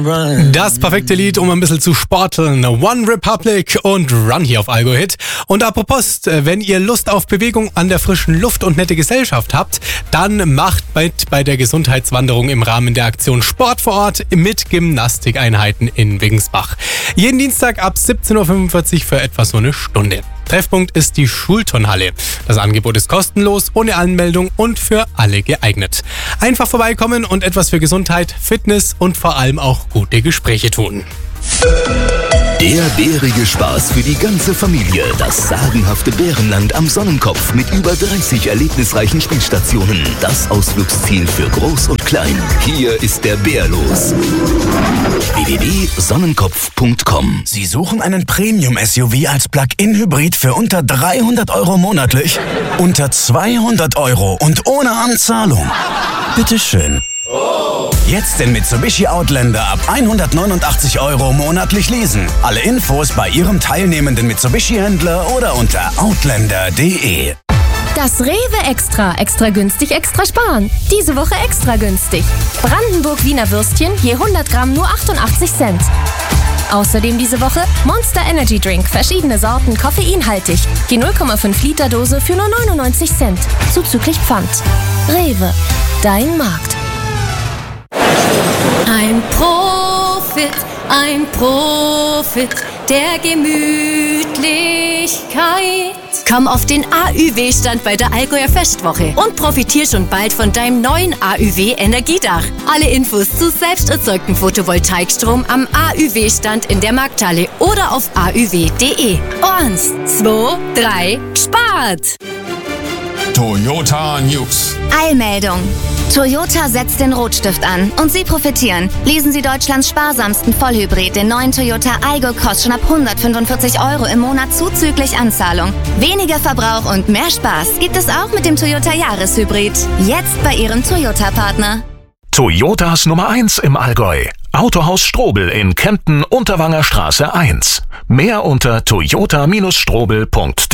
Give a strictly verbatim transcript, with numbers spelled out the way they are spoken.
Das perfekte Lied, um ein bisschen zu sporteln. One Republic und Run hier auf Allgäu Hit. Und apropos, wenn ihr Lust auf Bewegung an der frischen Luft und nette Gesellschaft habt, dann macht mit bei der Gesundheitswanderung im Rahmen der Aktion Sport vor Ort mit Gymnastikeinheiten in Wiggensbach. Jeden Dienstag ab siebzehn Uhr fünfundvierzig für etwa so eine Stunde. Treffpunkt ist die Schulturnhalle. Das Angebot ist kostenlos, ohne Anmeldung und für alle geeignet. Einfach vorbeikommen und etwas für Gesundheit, Fitness und vor allem auch gute Gespräche tun. Der bärige Spaß für die ganze Familie. Das sagenhafte Bärenland am Sonnenkopf mit über dreißig erlebnisreichen Spielstationen. Das Ausflugsziel für Groß und Klein. Hier ist der Bär los. w w w punkt sonnenkopf punkt com. Sie suchen einen Premium-S U V als Plug-in-Hybrid für unter dreihundert Euro monatlich? Unter zweihundert Euro und ohne Anzahlung? Bitteschön. Jetzt den Mitsubishi Outlander ab hundertneunundachtzig Euro monatlich leasen. Alle Infos bei Ihrem teilnehmenden Mitsubishi-Händler oder unter outlander punkt de. Das Rewe Extra. Extra günstig, extra sparen. Diese Woche extra günstig. Brandenburg Wiener Würstchen, je hundert Gramm nur achtundachtzig Cent. Außerdem diese Woche Monster Energy Drink, verschiedene Sorten, koffeinhaltig. Die null Komma fünf Liter Dose für nur neunundneunzig Cent. Zuzüglich Pfand. Rewe, dein Markt. Ein Profit, ein Profit der Gemütlichkeit. Komm auf den A Ü W-Stand bei der Allgäuer Festwoche und profitier schon bald von deinem neuen A Ü W-Energiedach. Alle Infos zu selbst erzeugtem Photovoltaikstrom am A Ü W-Stand in der Markthalle oder auf a ü w punkt de. Eins, zwei, drei, spart! Toyota News. Eilmeldung. Toyota setzt den Rotstift an und Sie profitieren. Lesen Sie Deutschlands sparsamsten Vollhybrid, den neuen Toyota Aygo Cross, schon ab hundertfünfundvierzig Euro im Monat zuzüglich Anzahlung. Weniger Verbrauch und mehr Spaß gibt es auch mit dem Toyota Jahreshybrid. Jetzt bei Ihrem Toyota-Partner. Toyotas Nummer eins im Allgäu. Autohaus Strobel in Kempten, Unterwanger Straße eins. Mehr unter toyota Strobel punkt de.